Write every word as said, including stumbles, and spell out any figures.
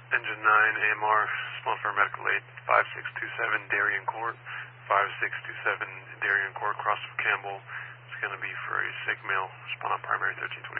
Engine nine, A M R, respond for medical aid, five six two seven Darien Court, five six two seven Darien Court, cross of Campbell. It's going to be for a sick male, respond primary thirteen twenty.